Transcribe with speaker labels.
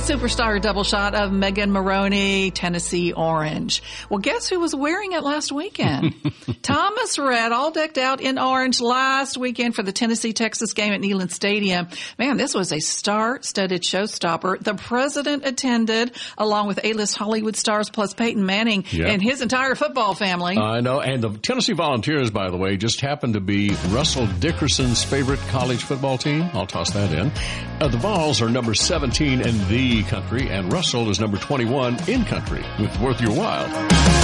Speaker 1: superstar double shot of Megan Maroney, Tennessee orange. Well, guess who was wearing it last weekend? Thomas Rhett, all decked out in orange last weekend for the Tennessee-Texas game at Neyland Stadium. Man, this was a star-studded showstopper. The president attended, along with A-list Hollywood stars plus Peyton Manning and his entire football family.
Speaker 2: I know. And the Tennessee Volunteers, by the way, just happened to be Russell Dickerson's favorite college football team. I'll toss that in. The Vols are number 17 in the country, and Russell is number 21 in country. Worth your while.